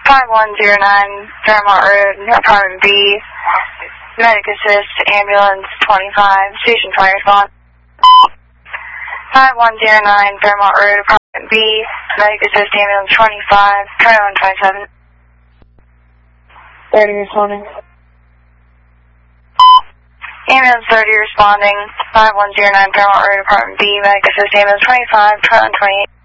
5109 Fairmont Road, Apartment B, Medic Assist, Ambulance 25, Station Fire Response. 5109 Fairmont Road, Apartment B, Medic Assist, Ambulance 25, Try 127. 30 responding. Ambulance 30 responding, 5109 Fairmont Road, Apartment B, Medic Assist, Ambulance 25, Try 128.